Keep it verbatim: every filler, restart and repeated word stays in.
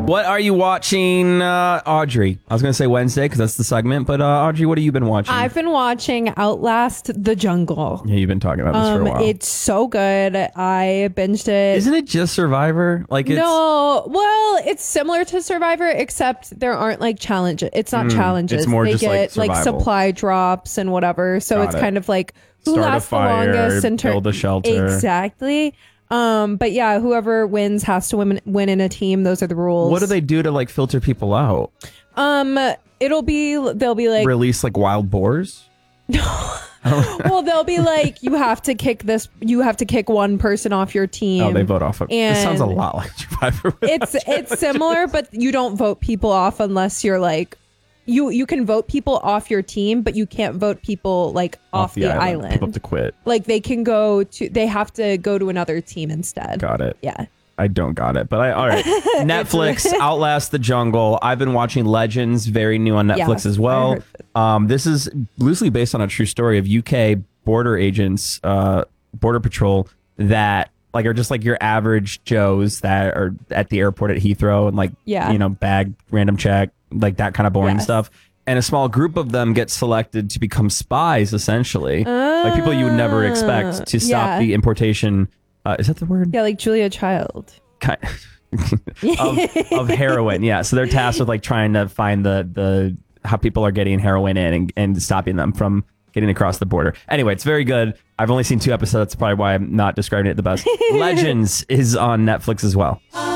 What are you watching, uh, Audrey? I was going to say Wednesday because that's the segment, but uh, Audrey, what have you been watching? I've been watching Outlast The Jungle. Yeah, you've been talking about this um, for a while. It's so good. I binged it. Isn't it just Survivor? Like it's No, well, it's similar to Survivor, except there aren't like challenges. It's not Mm, challenges. it's more they just, like, get like, survival. supply drops and whatever. So Got it's it. kind of like who Start a lasts fire, the longest and build a shelter. Exactly. Um, but yeah, whoever wins has to win, win in a team. Those are the rules. What do they do to like filter people out? Um, it'll be they'll be like Release like wild boars? well, they'll be like, you have to kick this, you have to kick one person off your team. Oh, they vote off of And This sounds a lot like Survivor. It's it's similar, but you don't vote people off unless you're like, you you can vote people off your team, but you can't vote people like off, the, island. People have to quit. Like they can go to, they have to go to another team instead. Got it. Yeah. I don't got it, but I all right. Netflix, Outlast the Jungle. I've been watching Legends, very new on Netflix Yeah, as I well. heard Um, this is loosely based on a true story of U K border agents, uh, border patrol that like are just like your average Joes that are at the airport at Heathrow and like Yeah. you know bag random check like that kind of boring Yes. stuff. And a small group of them get selected to become spies, essentially, like people you would never expect to stop yeah. the importation. Uh, is that the word? Yeah, like Julia Child. Kind of, of heroin. Yeah. So they're tasked with like trying to find the the how people are getting heroin in and, and stopping them from getting across the border. Anyway, it's very good. I've only seen two episodes. That's probably why I'm not describing it the best. Legends is on Netflix as well.